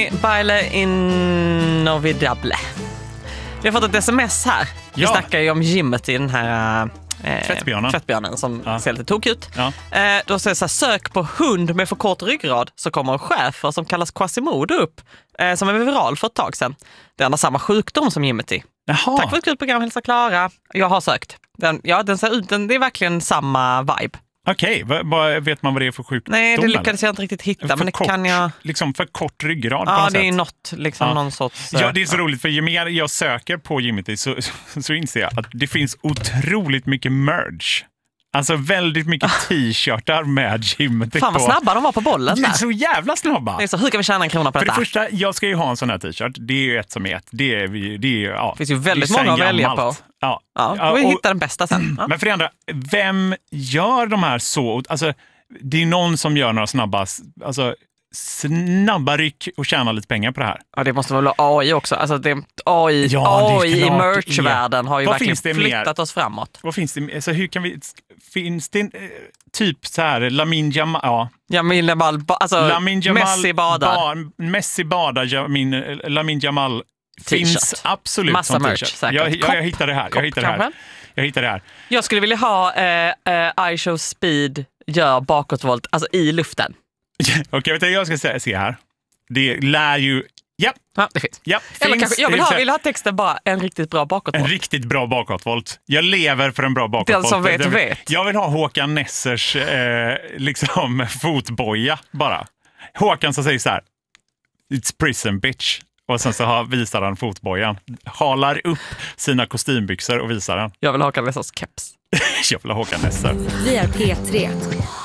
Hörni, baile inolvidable. Vi har fått ett sms här. Vi snackar ju om gymmet i den här tvättbjörnen som ser lite tokig ut. Ja. Då säger så här, sök på hund med för kort ryggrad, så kommer en schäfer som kallas Quasimodo upp, som är viral för ett tag sedan. Den har samma sjukdom som Jimmy. Jaha. Tack för ett kul program, hälsa Klara. Jag har sökt. Den ser ut, det är verkligen samma vibe. Okej, vet man vad det är för sjukdom? Nej, det lyckades jag inte riktigt hitta, men det kan jag... Liksom för kort ryggrad på Ja, något det är sätt. något, liksom någon sorts... Ja, det är så roligt, för ju mer jag söker på Jimmy så inser jag att det finns otroligt mycket merch. Alltså väldigt mycket t-shirtar med Jimmy. Fan vad snabba de var på bollen där. Det är så jävla snabba. Det är så, hur kan vi tjäna en krona på detta? För det första, jag ska ju ha en sån här t-shirt. Det är ju ett som är ett. Det finns ju väldigt många att välja på. Ja, vi hittar den bästa sen. Ja. Men för det andra, vem gör de här så? Alltså, det är någon som gör några snabba ryck och tjänar lite pengar på det här. Ja, det måste vara AI också. Alltså AI i merch-världen har ju verkligen flyttat oss framåt. Vad finns det? Alltså, hur kan vi... Finns det typ så här Lamin Jamal... Ja. Lamin Jamal, alltså Messi badar. Messi badar, Lamin Jamal finns absolut. Massa merch säkert. Jag hittar det här. Jag hittar det här. Jag skulle vilja ha iShow Speed gör bakåtvolt, alltså i luften. Okej, vet du, jag ska se här. Det lär ju... Ja, det finns. Ja, eller kanske, jag vill ha texten bara en riktigt bra bakåtvolt. En riktigt bra bakåtvolt. Jag lever för en bra bakåtvolt. Den som vet. Jag vill ha Håkan Nessers fotboja bara. Håkan som säger så här: it's prison bitch. Och sen så visar han fotbojan. Halar upp sina kostymbyxor och visar den. Jag vill ha Håkan Nessers keps. Jag vill ha Håkan Nesser. Vi är P3.